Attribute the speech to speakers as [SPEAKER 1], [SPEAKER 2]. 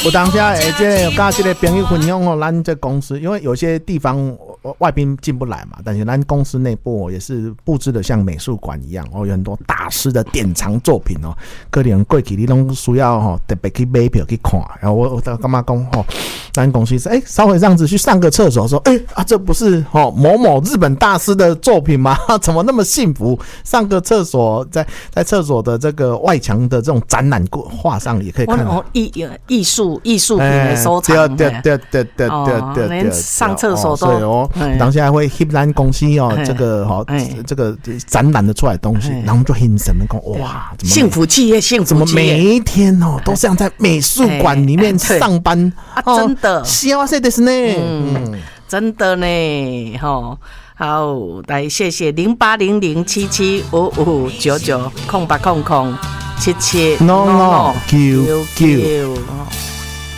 [SPEAKER 1] 我当下这跟这个朋友分享哦，咱这公司因为有些地方外宾进不来嘛，但是咱公司内部也是布置的像美术馆一样哦，有很多大师的典藏作品哦，可能过去你都需要哦特别去买票去看。然后我干嘛讲哦，咱公司是稍微这样子去上个厕所说这不是哦某某日本大师的作品吗？怎么那么幸福？上个厕所在厕所的这个外墙的这种展览画上也可以看到
[SPEAKER 2] 艺术品的收藏，
[SPEAKER 1] 对，
[SPEAKER 2] 连上厕所都，
[SPEAKER 1] 所以当下会翕咱公司这个展览的出来的东西，然后我们就很神的讲哇，
[SPEAKER 2] 幸福企业，幸福企业，
[SPEAKER 1] 怎么每一天都像在美术馆里面上班
[SPEAKER 2] 真的，
[SPEAKER 1] 幸せですね，
[SPEAKER 2] 真的呢，好，来谢谢08007755990800779999。